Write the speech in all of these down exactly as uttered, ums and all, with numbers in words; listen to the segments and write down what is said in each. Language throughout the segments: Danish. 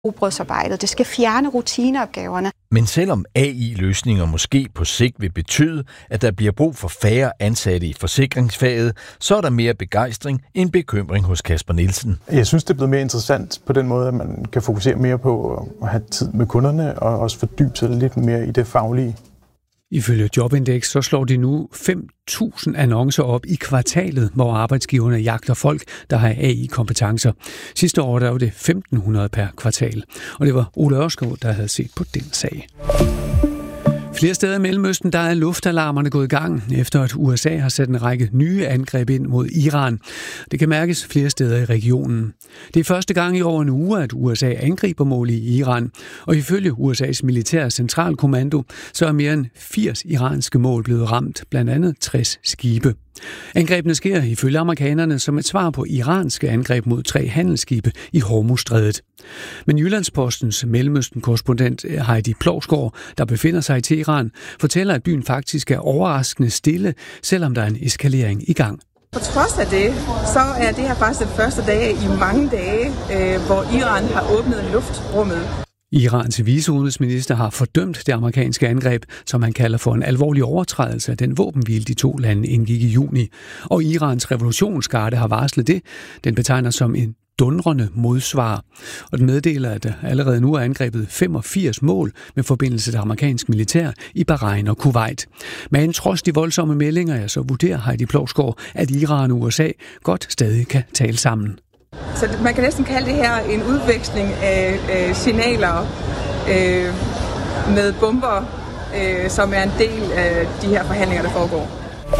rugbrødsarbejdet. Det skal fjerne rutineopgaverne. Men selvom A I-løsninger måske på sigt vil betyde, at der bliver brug for færre ansatte i forsikringsfaget, så er der mere begejstring end bekymring hos Kasper Nielsen. Jeg synes, det er blevet mere interessant på den måde, at man kan fokusere mere på at have tid med kunderne og også fordybe sig lidt mere i det faglige. Ifølge Jobindex så slår de nu fem tusind annoncer op i kvartalet, hvor arbejdsgiverne jagter folk, der har A I-kompetencer. Sidste år der var det femten hundrede per kvartal, og det var Ole Ørskov, der havde set på den sag. Flere steder i Mellemøsten, der er luftalarmerne gået i gang, efter at U S A har sat en række nye angreb ind mod Iran. Det kan mærkes flere steder i regionen. Det er første gang i over en uge, at U S A angriber mål i Iran, og ifølge U S A's militære centralkommando, så er mere end firs iranske mål blevet ramt, blandt andet tres skibe. Angrebene sker ifølge amerikanerne som et svar på iranske angreb mod tre handelsskibe i Hormuzstrædet. Men Jyllandspostens Mellemøsten-korrespondent Heidi Plovsgaard, der befinder sig i Teheran, fortæller, at byen faktisk er overraskende stille, selvom der er en eskalering i gang. På trods af det, så er det her faktisk den første dag i mange dage, øh, hvor Iran har åbnet luftrummet. Irans viceudenrigsminister har fordømt det amerikanske angreb, som han kalder for en alvorlig overtrædelse af den våbenhvile, de to lande indgik i juni. Og Irans revolutionsgarde har varslet det. Den betegner som en dundrende modsvar. Og den meddeler, at der allerede nu er angrebet femogfirs mål med forbindelse til amerikansk militær i Bahrain og Kuwait. Men trods de voldsomme meldinger, ja, så vurderer Heidi Plovsgaard, at Iran og U S A godt stadig kan tale sammen. Så man kan næsten kalde det her en udveksling af øh, signaler øh, med bomber, øh, som er en del af de her forhandlinger, der foregår.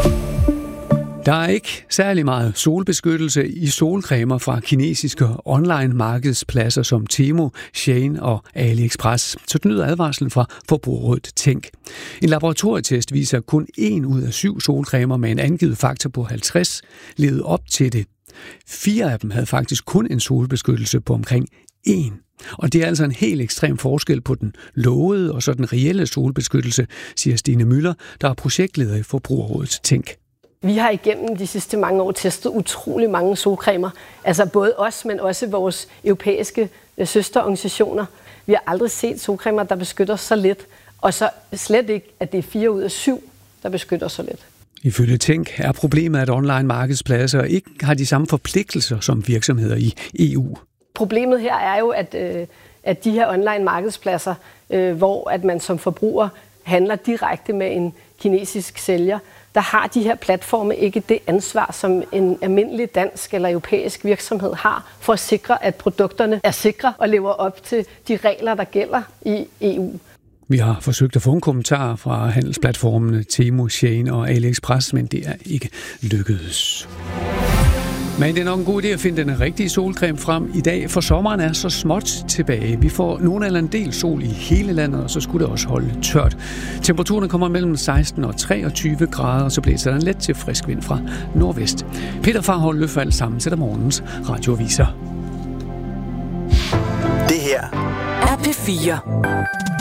Der er ikke særlig meget solbeskyttelse i solcremer fra kinesiske online-markedspladser som Temu, Shein og AliExpress. Så den lyder advarslen fra Forbrugerrådet Tænk. En laboratorietest viser, at kun en ud af syv solcremer med en angivet faktor på halvtreds levede op til det. Fire af dem havde faktisk kun en solbeskyttelse på omkring en. Og det er altså en helt ekstrem forskel på den lovede og så den reelle solbeskyttelse, siger Stine Møller, der er projektleder i Forbrugerrådet Tænk. Vi har igennem de sidste mange år testet utrolig mange solcremer. Altså både os, men også vores europæiske søsterorganisationer. Vi har aldrig set solcremer, der beskytter så lidt. Og så slet ikke, at det er fire ud af syv, der beskytter så lidt. Ifølge Tænk er problemet, at online-markedspladser ikke har de samme forpligtelser som virksomheder i E U. Problemet her er jo, at, at de her online-markedspladser, hvor at man som forbruger handler direkte med en kinesisk sælger, der har de her platforme ikke det ansvar, som en almindelig dansk eller europæisk virksomhed har, for at sikre, at produkterne er sikre og lever op til de regler, der gælder i E U. Vi har forsøgt at få en kommentar fra handelsplatformene Temu, Shein og AliExpress, men det er ikke lykkedes. Men det er nok en god idé at finde den rigtige solcreme frem i dag, for sommeren er så småt tilbage. Vi får nogen eller en del sol i hele landet, og så skulle det også holde tørt. Temperaturen kommer mellem seksten og treogtyve grader, og så blæser der en let til frisk vind fra nordvest. Peter Farhold Løfald sammensætter morgens radioaviser. Det her er P fire.